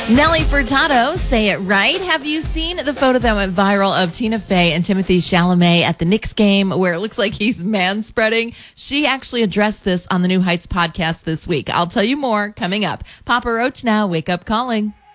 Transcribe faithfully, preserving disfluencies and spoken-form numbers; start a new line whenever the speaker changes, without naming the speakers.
Nelly Furtado, say it right. Have you seen the photo that went viral of Tina Fey and Timothée Chalamet at the Knicks game where it looks like he's man-spreading? She actually addressed this on the New Heights podcast this week. I'll tell you more coming up. Papa Roach now, Wake Up Calling.